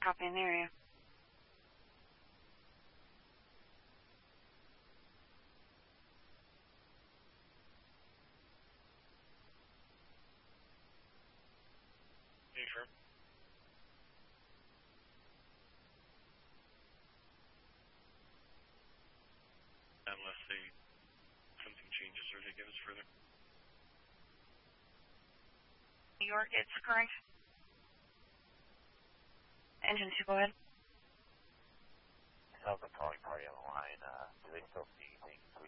Copy in the area. Sure. Unless something changes or they give us further. New York, it's current. Engine 2, go ahead. Alpha calling party on the line. Do they still see things we